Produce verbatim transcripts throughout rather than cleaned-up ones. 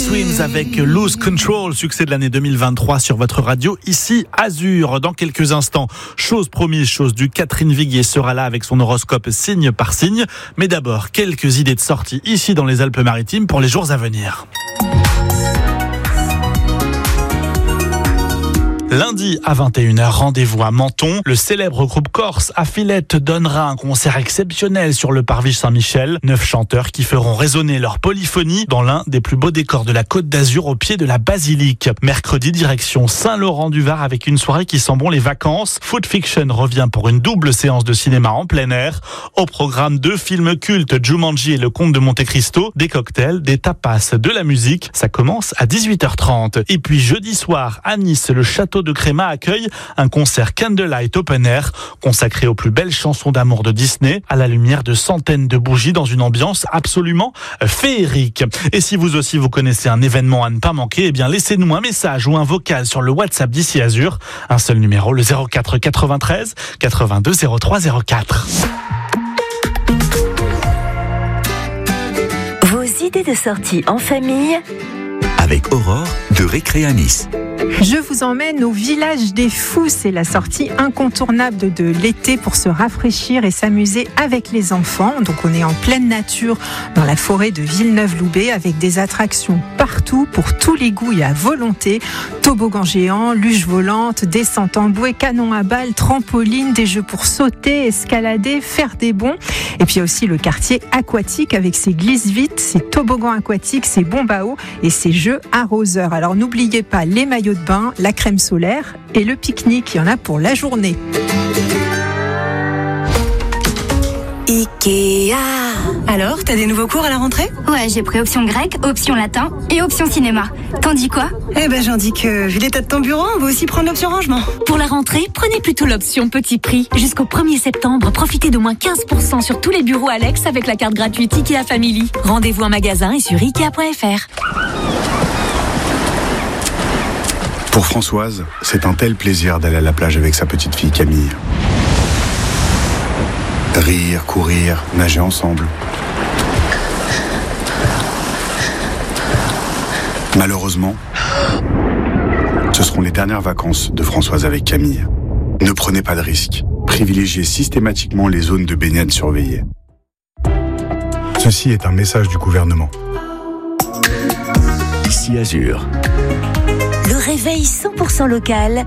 Twins avec Lose Control, succès de l'année deux mille vingt-trois sur votre radio, ici Azur. Dans quelques instants, chose promise, chose due, Catherine Viguier sera là avec son horoscope signe par signe. Mais d'abord, quelques idées de sortie ici dans les Alpes-Maritimes pour les jours à venir. Lundi à vingt et une heures, rendez-vous à Menton. Le célèbre groupe corse Affilette donnera un concert exceptionnel sur le parvis Saint-Michel. Neuf chanteurs qui feront résonner leur polyphonie dans l'un des plus beaux décors de la Côte d'Azur au pied de la basilique. Mercredi, direction Saint-Laurent-du-Var avec une soirée qui sent bon les vacances. Food Fiction revient pour une double séance de cinéma en plein air. Au programme, deux films cultes, Jumanji et Le Comte de Monte-Cristo, des cocktails, des tapas, de la musique. Ça commence à dix-huit heures trente. Et puis jeudi soir, à Nice, le château de Créma accueille un concert Candlelight Open Air consacré aux plus belles chansons d'amour de Disney à la lumière de centaines de bougies dans une ambiance absolument féerique. Et si vous aussi vous connaissez un événement à ne pas manquer, eh bien laissez-nous un message ou un vocal sur le WhatsApp d'ici Azur. Un seul numéro, le zéro quatre quatre-vingt-treize quatre-vingt-deux zéro trois zéro quatre. Vos idées de sortie en famille avec Aurore de Récré à Nice. Je vous emmène au village des Fous. C'est la sortie incontournable de l'été pour se rafraîchir et s'amuser avec les enfants. Donc on est en pleine nature dans la forêt de Villeneuve-Loubet avec des attractions partout pour tous les goûts et à volonté. Toboggan géant, luge volante, descente en bouée, canon à balles, trampoline, des jeux pour sauter, escalader, faire des bonds. Et puis il y a aussi le quartier aquatique avec ses glisse-vite, ses toboggans aquatiques, ses bombes à eau et ses jeux arroseurs. Alors n'oubliez pas les maillots de bain, la crème solaire et le pique-nique. Il y en a pour la journée. Ikea. Alors, t'as des nouveaux cours à la rentrée ? Ouais, j'ai pris option grec, option latin et option cinéma. T'en dis quoi ? Eh ben, j'en dis que, vu l'état de ton bureau, on va aussi prendre l'option rangement. Pour la rentrée, prenez plutôt l'option petit prix. Jusqu'au premier septembre, profitez d'au moins quinze pour cent sur tous les bureaux Alex avec la carte gratuite Ikea Family. Rendez-vous en magasin et sur ikea point f r. Pour Françoise, c'est un tel plaisir d'aller à la plage avec sa petite fille Camille. Rire, courir, nager ensemble. Malheureusement, ce seront les dernières vacances de Françoise avec Camille. Ne prenez pas de risques. Privilégiez systématiquement les zones de baignade surveillées. Ceci est un message du gouvernement. Ici Azur. Le réveil cent pour cent local.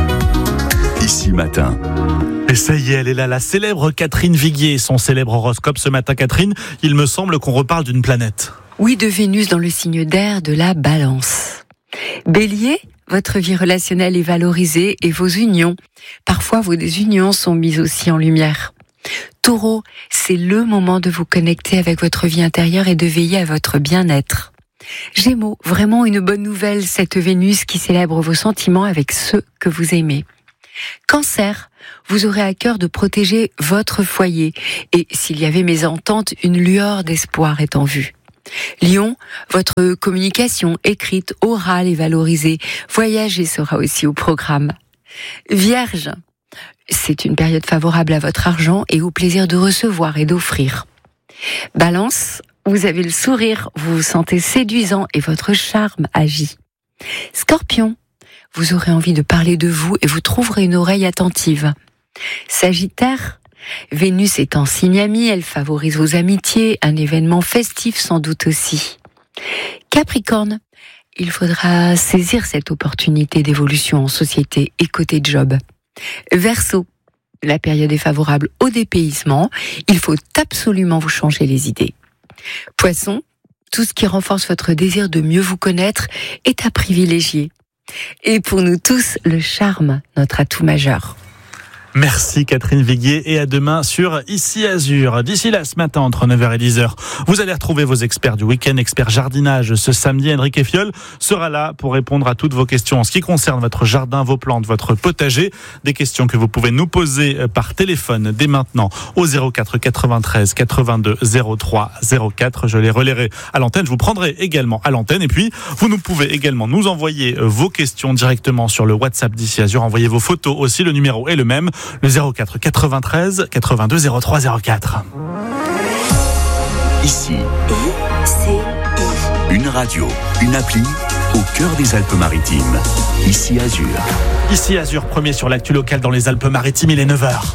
Ici Matin. Et ça y est, elle est là, la célèbre Catherine Viguier et son célèbre horoscope ce matin. Catherine, il me semble qu'on reparle d'une planète. Oui, de Vénus dans le signe d'air de la Balance. Bélier, votre vie relationnelle est valorisée et vos unions, parfois vos désunions sont mises aussi en lumière. Taureau, c'est le moment de vous connecter avec votre vie intérieure et de veiller à votre bien-être. Gémeaux, vraiment une bonne nouvelle, cette Vénus qui célèbre vos sentiments avec ceux que vous aimez. Cancer, vous aurez à cœur de protéger votre foyer et s'il y avait mésentente, une lueur d'espoir est en vue. Lion, votre communication écrite, orale est valorisée. Voyager sera aussi au programme. Vierge, c'est une période favorable à votre argent et au plaisir de recevoir et d'offrir. Balance, vous avez le sourire, vous vous sentez séduisant et votre charme agit. Scorpion, vous aurez envie de parler de vous et vous trouverez une oreille attentive. Sagittaire, Vénus est en signe ami, elle favorise vos amitiés, un événement festif sans doute aussi. Capricorne, il faudra saisir cette opportunité d'évolution en société et côté job. Verseau, la période est favorable au dépaysement, il faut absolument vous changer les idées. Poisson, tout ce qui renforce votre désir de mieux vous connaître est à privilégier. Et pour nous tous, le charme, notre atout majeur. Merci Catherine Viguier et à demain sur Ici Azur. D'ici là, ce matin, entre neuf heures et dix heures, vous allez retrouver vos experts du week-end, experts jardinage. Ce samedi, Enrique Fiol sera là pour répondre à toutes vos questions en ce qui concerne votre jardin, vos plantes, votre potager. Des questions que vous pouvez nous poser par téléphone dès maintenant au zéro quatre quatre-vingt-treize quatre-vingt-deux zéro trois zéro quatre. Je les relayerai à l'antenne. Je vous prendrai également à l'antenne. Et puis, vous nous pouvez également nous envoyer vos questions directement sur le WhatsApp d'Ici Azur. Envoyez vos photos aussi. Le numéro est le même. Le zéro quatre quatre-vingt-treize quatre-vingt-deux zéro trois zéro quatre. Ici. I C I. Une radio, une appli, au cœur des Alpes-Maritimes. Ici Azur. Ici Azur, premier sur l'actu locale dans les Alpes-Maritimes, il est neuf heures.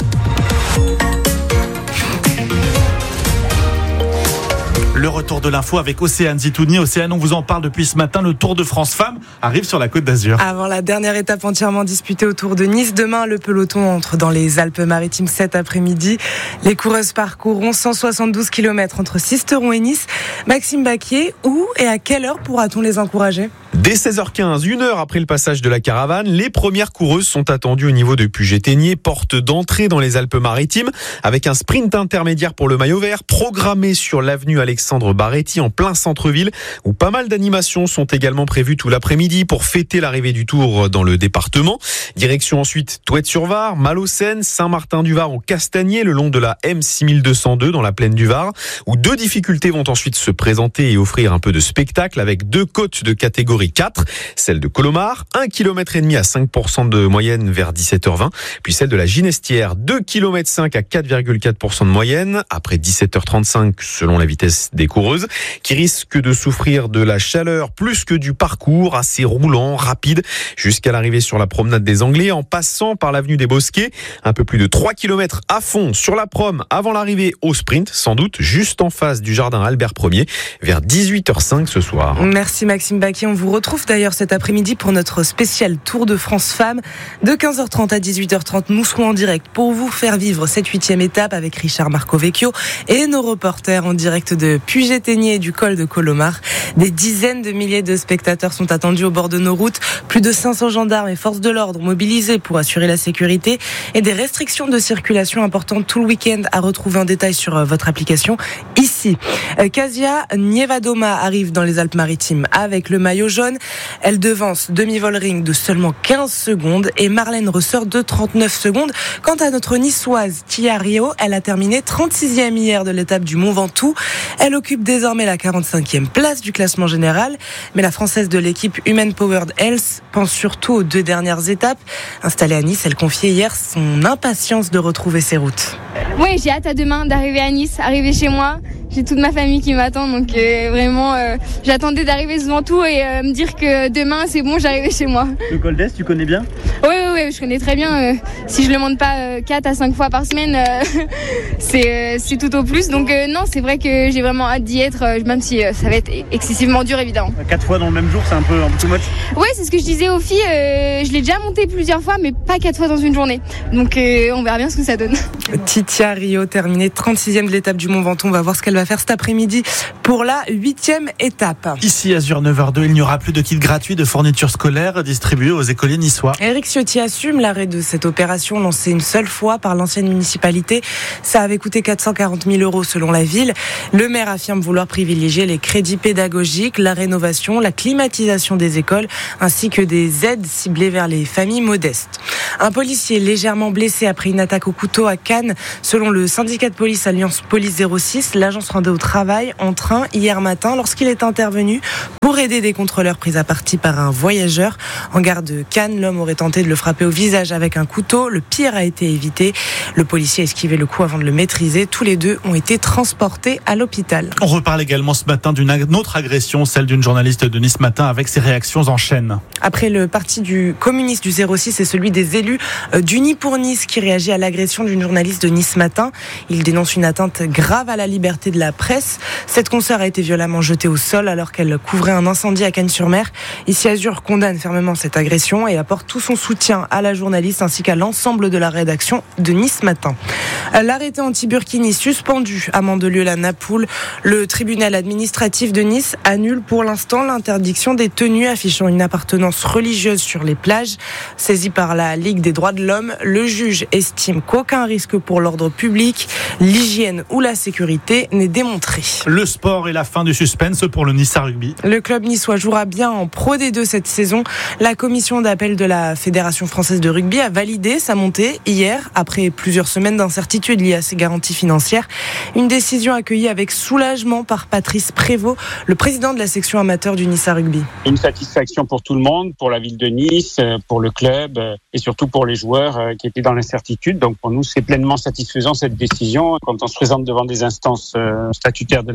Le retour de l'info avec Océane Zitouni. Océane, on vous en parle depuis ce matin. Le Tour de France Femmes arrive sur la Côte d'Azur. Avant la dernière étape entièrement disputée au Tour de Nice, demain, le peloton entre dans les Alpes-Maritimes cet après-midi. Les coureuses parcourront cent soixante-douze kilomètres entre Sisteron et Nice. Maxime Baquier, où et à quelle heure pourra-t-on les encourager ? Dès seize heures quinze, une heure après le passage de la caravane, les premières coureuses sont attendues au niveau de Puget-Théniers, porte d'entrée dans les Alpes-Maritimes, avec un sprint intermédiaire pour le maillot vert, programmé sur l'avenue Alexandre Baretti en plein centre-ville, où pas mal d'animations sont également prévues tout l'après-midi pour fêter l'arrivée du Tour dans le département. Direction ensuite Touët-sur-Var, Malaucène, Saint-Martin-du-Var au Castagnier, le long de la M six mille deux cent deux dans la plaine du Var, où deux difficultés vont ensuite se présenter et offrir un peu de spectacle avec deux côtes de catégorie quatre, celle de Colomar, un kilomètre et demi à cinq pour cent de moyenne vers dix-sept heures vingt, puis celle de la Ginestière, deux kilomètres cinq à quatre virgule quatre pour cent de moyenne, après dix-sept heures trente-cinq selon la vitesse des coureuses, qui risquent de souffrir de la chaleur plus que du parcours, assez roulant, rapide, jusqu'à l'arrivée sur la promenade des Anglais, en passant par l'avenue des Bosquets, un peu plus de trois kilomètres à fond sur la prom avant l'arrivée au sprint, sans doute juste en face du jardin Albert Ier, vers dix-huit heures cinq ce soir. Merci Maxime Baquier, on vous retrouve d'ailleurs cet après-midi pour notre spécial Tour de France Femmes. De quinze heures trente à dix-huit heures trente, nous serons en direct pour vous faire vivre cette huitième étape avec Richard Marcovecchio et nos reporters en direct de Puget-Théniers et du col de Colomar. Des dizaines de milliers de spectateurs sont attendus au bord de nos routes. Plus de cinq cents gendarmes et forces de l'ordre mobilisés pour assurer la sécurité et des restrictions de circulation importantes tout le week-end à retrouver en détail sur votre application ici. Kasia Nievadoma arrive dans les Alpes-Maritimes avec le maillot jaune. Elle devance Demi Vollering de seulement quinze secondes et Marlène ressort de trente-neuf secondes. Quant à notre niçoise Tia Rio, elle a terminé trente-sixième hier de l'étape du Mont Ventoux. Elle occupe désormais la quarante-cinquième place du classement général. Mais la française de l'équipe Human Powered Health pense surtout aux deux dernières étapes. Installée à Nice, elle confiait hier son impatience de retrouver ses routes. Oui, j'ai hâte à demain d'arriver à Nice, arriver chez moi. J'ai toute ma famille qui m'attend, donc euh, vraiment, euh, j'attendais d'arriver ce Ventoux et euh, me dire que demain, c'est bon, j'arrivais chez moi. Le Col d'Est, tu connais bien ? Oui, oui, oui, je connais très bien. Euh, si je le monte pas euh, quatre à cinq fois par semaine, euh, c'est, euh, c'est tout au plus. Donc euh, non, c'est vrai que j'ai vraiment hâte d'y être, euh, même si euh, ça va être excessivement dur, évidemment. Quatre fois dans le même jour, c'est un peu un peu too much ? Oui, c'est ce que je disais aux filles. Euh, je l'ai déjà monté plusieurs fois, mais pas quatre fois dans une journée. Donc euh, on verra bien ce que ça donne. Titia Rio, terminée trente-sixième de l'étape du Mont Ventoux. On va voir ce qu'elle va faire cet après-midi pour la huitième étape. Ici Azur neuf heures deux, il n'y aura plus de kits gratuits de fournitures scolaires distribués aux écoliers niçois. Éric Ciotti assume l'arrêt de cette opération lancée une seule fois par l'ancienne municipalité. Ça avait coûté quatre cent quarante mille euros selon la ville. Le maire affirme vouloir privilégier les crédits pédagogiques, la rénovation, la climatisation des écoles, ainsi que des aides ciblées vers les familles modestes. Un policier légèrement blessé après une attaque au couteau à Cannes. Selon le syndicat de police Alliance Police zéro six, l'agent se rendait au travail en train hier matin lorsqu'il est intervenu pour aider des contrôleurs pris à partie par un voyageur. En gare de Cannes, l'homme aurait tenté de le frapper au visage avec un couteau. Le pire a été évité. Le policier a esquivé le coup avant de le maîtriser. Tous les deux ont été transportés à l'hôpital. On reparle également ce matin d'une autre agression, celle d'une journaliste de Nice Matin avec ses réactions en chaîne. Après le parti du communiste du zéro six et celui des élus d'Unis pour Nice qui réagit à l'agression d'une journaliste de Nice Matin. Il dénonce une atteinte grave à la liberté de la presse. Cette consoeur a été violemment jetée au sol alors qu'elle couvrait un incendie à Cagnes-sur-Mer. Ici Azur condamne fermement cette agression et apporte tout son soutien à la journaliste ainsi qu'à l'ensemble de la rédaction de Nice Matin. L'arrêté anti-Burkini suspendu à Mandelieu-la-Napoule. Le tribunal administratif de Nice annule pour l'instant l'interdiction des tenues affichant une appartenance religieuse sur les plages. Saisi par la Ligue des droits de l'homme, le juge estime qu'aucun risque pour l'ordre public, l'hygiène ou la sécurité n'est démontré. Le sport et la fin du suspense pour le Nice Rugby. Le club niçois jouera bien en Pro D deux cette saison. La commission d'appel de la Fédération française de rugby a validé sa montée hier, après plusieurs semaines d'incertitude liées à ses garanties financières. Une décision accueillie avec soulagement par Patrice Prévost, le président de la section amateur du Nice Rugby. Une satisfaction pour tout le monde, pour la ville de Nice, pour le club et surtout pour les joueurs qui étaient dans l'incertitude. Donc pour nous, c'est pleinement satisfaisant cette décision. Quand on se présente devant des instances statutaires de la Fédé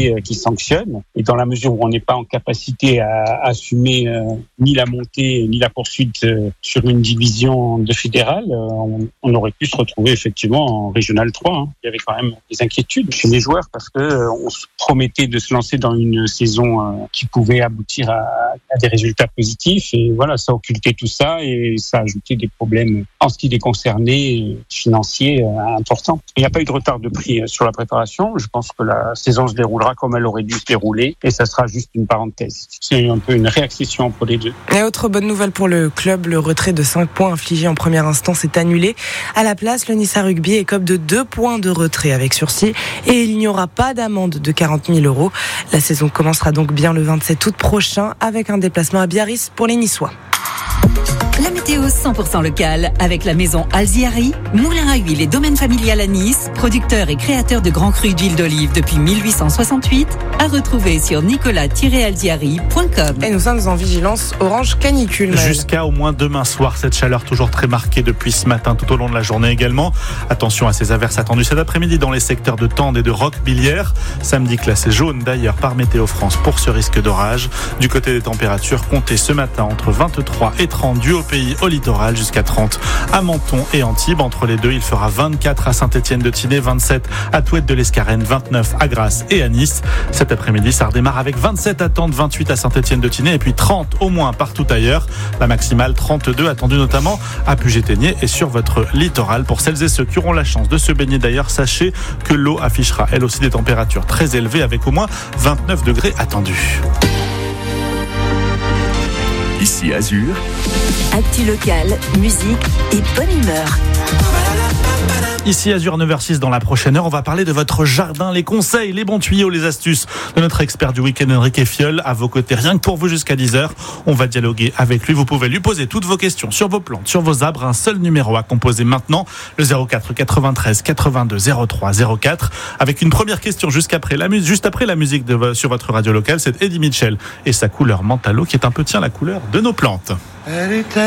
autorités qui sanctionnent. Et dans la mesure où on n'est pas en capacité à assumer euh, ni la montée ni la poursuite euh, sur une division de fédéral, euh, on, on aurait pu se retrouver effectivement en régional trois. Hein. Il y avait quand même des inquiétudes chez les joueurs parce que euh, on se promettait de se lancer dans une saison euh, qui pouvait aboutir à, à des résultats positifs. Et voilà, ça occultait tout ça et ça ajoutait des problèmes en ce qui les concernait financiers euh, importants. Il n'y a pas eu de retard de prix euh, sur la préparation. Je pense que la saison se déroulera comme elle aurait dû se dérouler et ça sera juste une parenthèse. C'est un peu une réaccession entre les deux. Et autre bonne nouvelle pour le club, le retrait de cinq points infligé en première instance est annulé. À la place, le Nice Rugby écope de deux points de retrait avec sursis et il n'y aura pas d'amende de quarante mille euros. La saison commencera donc bien le vingt-sept août prochain avec un déplacement à Biarritz pour les Niçois. La météo cent pour cent locale avec la maison Alziari, moulin à huile et domaine familial à Nice, producteur et créateur de grands crus d'huile d'olive depuis mille huit cent soixante-huit, à retrouver sur nicolas tiret alziari point com. Et nous sommes en vigilance orange canicule. Maël. Jusqu'à au moins demain soir, cette chaleur toujours très marquée depuis ce matin tout au long de la journée également. Attention à ces averses attendues cet après-midi dans les secteurs de Tende et de Roquebillière. Samedi classé jaune d'ailleurs par Météo France pour ce risque d'orage. Du côté des températures, comptez ce matin entre vingt-trois et trente du haut pays au littoral jusqu'à trente à Menton et Antibes. Entre les deux, il fera vingt-quatre à Saint-Étienne-de-Tinée, vingt-sept à Touette de l'Escarène, vingt-neuf à Grasse et à Nice. Cet après-midi, ça redémarre avec vingt-sept à Tende, vingt-huit à Saint-Étienne-de-Tinée et puis trente au moins partout ailleurs. La maximale trente-deux attendue notamment à Puget-Théniers et sur votre littoral. Pour celles et ceux qui auront la chance de se baigner d'ailleurs, sachez que l'eau affichera elle aussi des températures très élevées avec au moins vingt-neuf degrés attendus. Ici Azur. Actu local, musique et bonne humeur. Ici Azur neuf heures six dans la prochaine heure, on va parler de votre jardin, les conseils, les bons tuyaux, les astuces de notre expert du week-end Enrique Fiol à vos côtés, rien que pour vous jusqu'à dix heures. On va dialoguer avec lui, vous pouvez lui poser toutes vos questions sur vos plantes, sur vos arbres, un seul numéro à composer maintenant, le zéro quatre quatre-vingt-treize quatre-vingt-deux zéro trois zéro quatre, avec une première question jusqu'après la musique, juste après la musique de, sur votre radio locale, c'est Eddie Mitchell et sa couleur Mentalo qui est un peu tiens la couleur de nos plantes.